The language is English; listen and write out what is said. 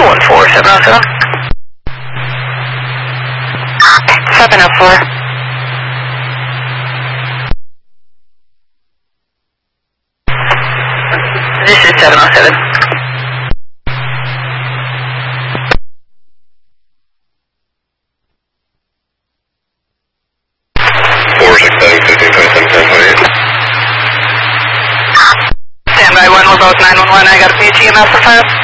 707. 704. This is 707. 467 Standby 1, we're both 911. I got a PG master file.